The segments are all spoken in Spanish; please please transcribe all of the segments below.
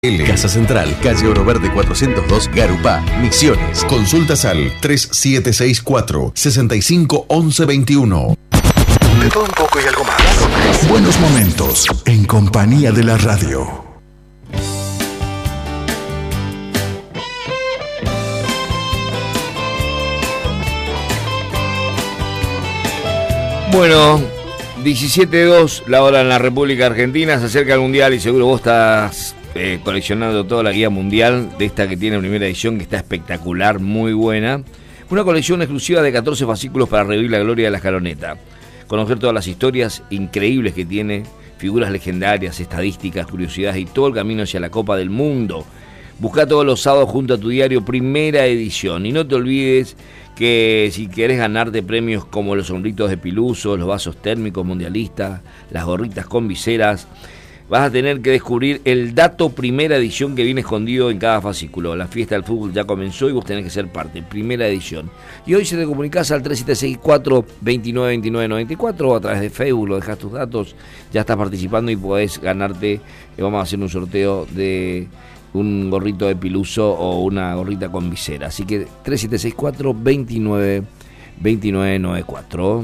Casa Central, calle Oro Verde 402, Garupá, Misiones. Consultas al 3764-651121. De todo un poco y algo más. Buenos momentos en compañía de la radio. Bueno, 17:02 la hora en la República Argentina, se acerca el Mundial y seguro vos estás coleccionando toda la guía mundial de esta que tiene primera edición, que está espectacular, muy buena. Una colección exclusiva de 14 fascículos para revivir la gloria de la escaloneta. Conocer todas las historias increíbles que tiene, figuras legendarias, estadísticas, curiosidades y todo el camino hacia la Copa del Mundo. Busca todos los sábados junto a tu diario primera edición. Y no te olvides que si querés ganarte premios como los sombritos de Piluso, los vasos térmicos mundialistas, las gorritas con viseras, vas a tener que descubrir el dato primera edición que viene escondido en cada fascículo. La fiesta del fútbol ya comenzó y vos tenés que ser parte, primera edición. Y hoy si te comunicás al 3764-292994 o a través de Facebook, lo dejás tus datos, ya estás participando y podés ganarte. Vamos a hacer un sorteo de un gorrito de Piluso o una gorrita con visera. Así que 3764-292994.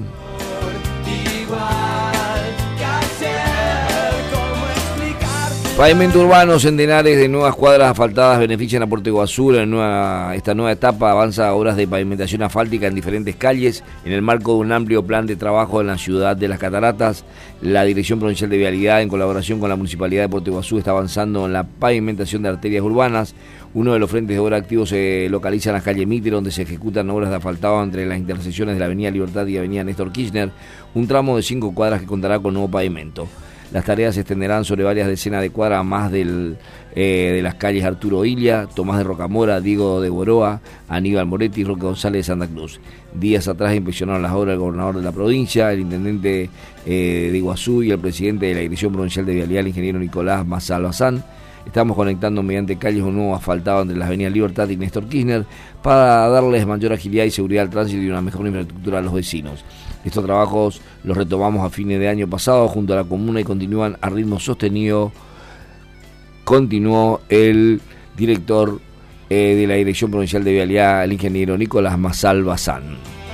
Pavimento urbano, centenares de nuevas cuadras asfaltadas benefician a Puerto Iguazú. Esta nueva etapa avanza obras de pavimentación asfáltica en diferentes calles en el marco de un amplio plan de trabajo en la ciudad de Las Cataratas. La Dirección Provincial de Vialidad, en colaboración con la Municipalidad de Puerto Iguazú, está avanzando en la pavimentación de arterias urbanas. Uno de los frentes de obra activos se localiza en la calle Mitre, donde se ejecutan obras de asfaltado entre las intersecciones de la Avenida Libertad y Avenida Néstor Kirchner, un tramo de 5 cuadras que contará con nuevo pavimento. Las tareas se extenderán sobre varias decenas de cuadras más de las calles Arturo Ilia, Tomás de Rocamora, Diego de Boroa, Aníbal Moretti y Roque González de Santa Cruz. Días atrás inspeccionaron las obras del gobernador de la provincia, el intendente de Iguazú y el presidente de la Dirección Provincial de Vialidad, el ingeniero Nicolás Mazalbazán. Estamos conectando mediante calles un nuevo asfaltado entre las avenidas Libertad y Néstor Kirchner para darles mayor agilidad y seguridad al tránsito y una mejor infraestructura a los vecinos. Estos trabajos los retomamos a fines de año pasado junto a la comuna y continúan a ritmo sostenido. Continuó el director de la Dirección Provincial de Vialidad, el ingeniero Nicolás Mazalbazán.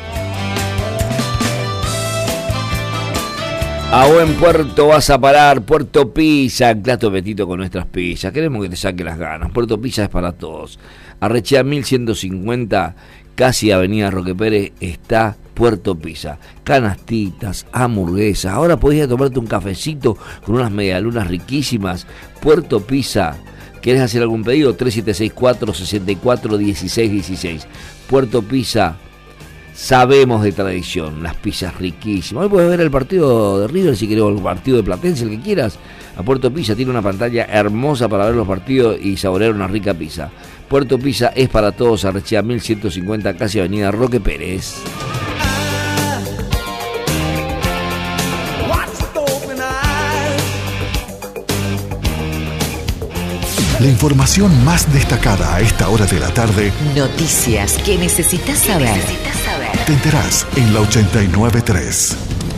A buen puerto vas a parar, Puerto Pizza, ancla tu apetito con nuestras pizzas. Queremos que te saque las ganas. Puerto Pizza es para todos. Arrechea 1150, casi Avenida Roque Pérez, está Puerto Pizza. Canastitas, hamburguesas. Ahora podés ir a tomarte un cafecito con unas medialunas riquísimas. Puerto Pizza. ¿Querés hacer algún pedido? 3764-641616. Puerto Pizza. Sabemos de tradición, las pizzas riquísimas. Hoy puedes ver el partido de River si querés, o el partido de Platense, el que quieras. A Puerto Pizza tiene una pantalla hermosa para ver los partidos y saborear una rica pizza. Puerto Pizza es para todos, Arrechea 1150, casi Avenida Roque Pérez. La información más destacada a esta hora de la tarde. Noticias que necesitas saber. Te enterás en la 89.3.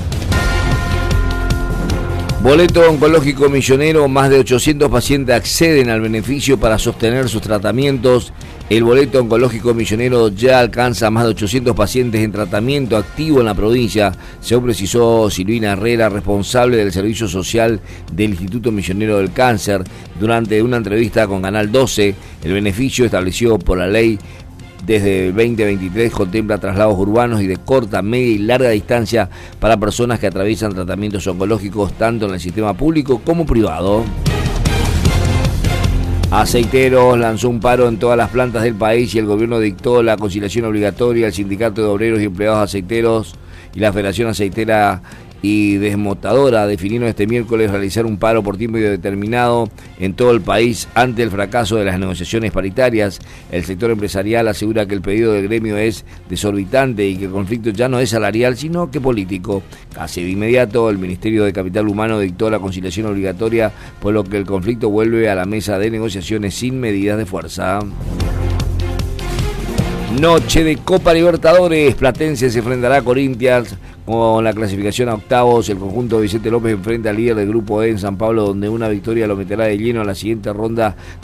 Boleto oncológico millonero, más de 800 pacientes acceden al beneficio para sostener sus tratamientos. El boleto oncológico millonero ya alcanza más de 800 pacientes en tratamiento activo en la provincia, según precisó Silvina Herrera, responsable del Servicio Social del Instituto Millonero del Cáncer, durante una entrevista con Canal 12. El beneficio establecido por la ley desde el 2023 contempla traslados urbanos y de corta, media y larga distancia para personas que atraviesan tratamientos oncológicos tanto en el sistema público como privado. Aceiteros lanzó un paro en todas las plantas del país y el gobierno dictó la conciliación obligatoria. El Sindicato de Obreros y Empleados Aceiteros y la Federación Aceitera y Desmotadora definieron este miércoles realizar un paro por tiempo indeterminado en todo el país ante el fracaso de las negociaciones paritarias. El sector empresarial asegura que el pedido del gremio es desorbitante y que el conflicto ya no es salarial sino que político. Casi de inmediato el Ministerio de Capital Humano dictó la conciliación obligatoria, por lo que el conflicto vuelve a la mesa de negociaciones sin medidas de fuerza. Noche de Copa Libertadores, Platense se enfrentará a Corinthians con la clasificación a octavos. El conjunto de Vicente López enfrenta al líder del grupo E en San Pablo, donde una victoria lo meterá de lleno a la siguiente ronda